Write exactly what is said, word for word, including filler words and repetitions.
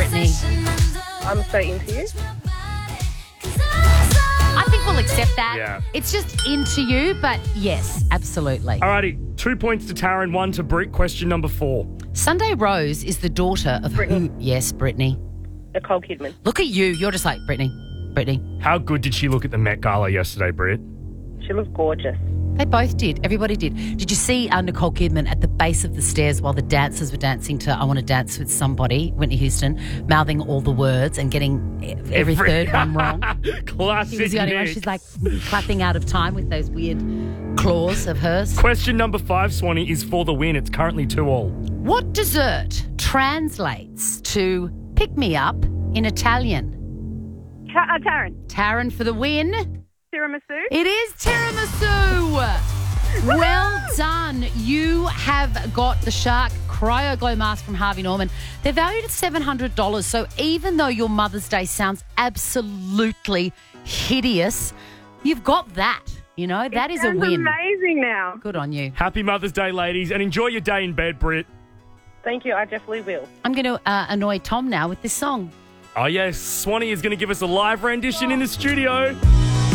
Brittany. I'm so into you. I think we'll accept that. Yeah. It's just into you, but yes, absolutely. Alrighty, two points to Taryn, one to Britt. Question number four. Sunday Rose is the daughter of Brittany. who? Yes, Brittany. Nicole Kidman. Look at you. You're just like, Brittany. Brittany. How good did she look at the Met Gala yesterday, Britt? She looks gorgeous. They both did. Everybody did. Did you see uh, Nicole Kidman at the base of the stairs while the dancers were dancing to I Want to Dance with Somebody, Whitney Houston, mouthing all the words and getting every, Every- third one wrong? Classic She was the only one. Nick. She's like clapping out of time with those weird claws of hers. Question number five, Swanee, is for the win. It's currently two all. What dessert translates to pick me up in Italian? Ta- uh, Taryn. Taryn for the win. Tiramisu. It is tiramisu. Well done. You have got the Shark Cryo Glow Mask from Harvey Norman. They're valued at seven hundred dollars. So even though your Mother's Day sounds absolutely hideous, you've got that. You know, that is a Sounds win. amazing now. Good on you. Happy Mother's Day, ladies, and enjoy your day in bed, Britt. Thank you. I definitely will. I'm going to uh, annoy Tom now with this song. Oh, yes, Swanee is going to give us a live rendition in the studio.